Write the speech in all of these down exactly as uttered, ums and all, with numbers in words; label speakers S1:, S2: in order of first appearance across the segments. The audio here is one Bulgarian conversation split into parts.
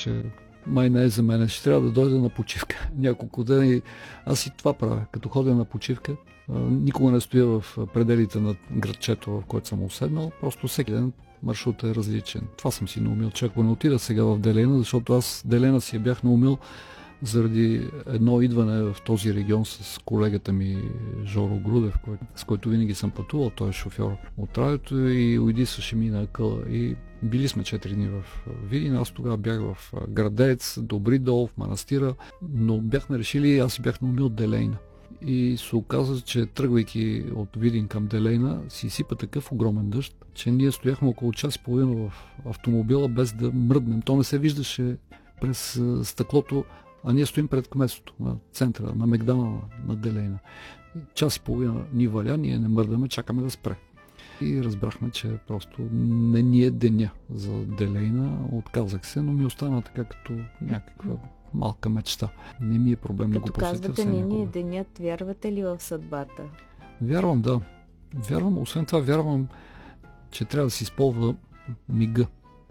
S1: че май не е за мен, ще трябва да дойда на почивка няколко дена и аз и това правя. Като ходя на почивка, никога не стоя в пределите на градчето, в което съм уседнал, просто всеки ден маршрутът е различен. Това съм си наумил, че ако не отида сега в Делейна, защото аз Делейна си я бях наумил заради едно идване в този регион с колегата ми Жоро Грудев, кой, с който винаги съм пътувал, той е шофьор от радиото и уйдисваше ми на къла. И били сме четири дни в Видин, аз тогава бях в Градец, Добри дол, в манастира, но бяхме решили, аз си бях наумил Делейна. И се оказа, че тръгвайки от Видин към Делейна, си сипа такъв огромен дъжд, че ние стояхме около час и половина в автомобила без да мръднем. То не се виждаше през стъклото, а ние стоим пред кметството на центъра, на Мегдана, на Делейна. Час и половина ни валя, ние не мърдаме, чакаме да спре. И разбрахме, че просто не ни е деня за Делейна. Отказах се, но ми остана така като някаква малка мечта. Не ми е проблем да го посетя.
S2: Като казвате, не ни е денят, вярвате ли в съдбата?
S1: Вярвам, да. Вярвам, освен това вярвам, че трябва да се използва мига.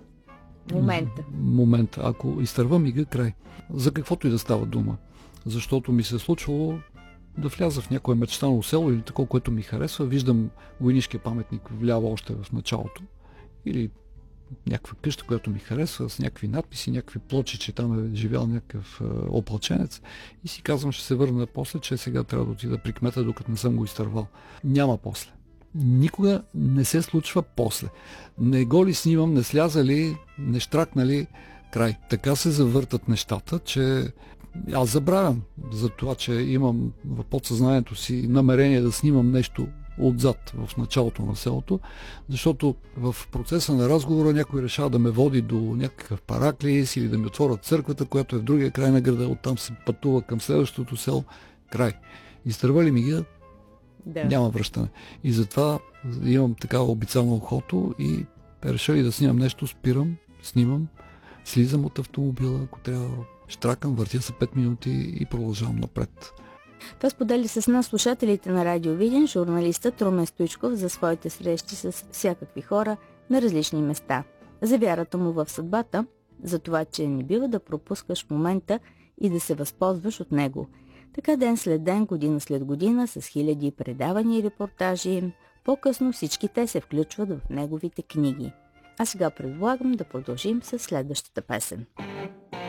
S2: Момента.
S1: Момента. Ако изтърва мига, край. За каквото и да става дума. Защото ми се е случвало да вляза в някое мечтано село или такова, което ми харесва. Виждам войнишкия паметник вляво още в началото. Или някаква къща, която ми харесва, с някакви надписи, някакви плочи, че там е живял някакъв е, оплаченец. И си казвам, ще се върна после, че сега трябва да отида при кмета, докато не съм го изтървал. Няма после. Никога не се случва после. Не го ли снимам, не сляза ли, не штракна ли, край. Така се завъртат нещата, че аз забравям за това, че имам в подсъзнанието си намерение да снимам нещо отзад в началото на селото, защото в процеса на разговора някой решава да ме води до някакъв параклис или да ми отворят църквата, която е в другия край на града, оттам се пътува към следващото село, край. Изтърва ли ми ги, да. Няма връщане. И затова имам такава обицална охото и решали да снимам нещо, спирам, снимам, слизам от автомобила, ако трябва, штракам, въртя се пет минути и продължавам напред.
S2: Това сподели с нас слушателите на Радио Видин, журналистът Румен Стоичков за своите срещи с всякакви хора на различни места. За вярата му в съдбата, за това, че не бива да пропускаш момента и да се възползваш от него. Така ден след ден, година след година, с хиляди предавания и репортажи, по-късно всички те се включват в неговите книги. А сега предлагам да продължим с следващата песен.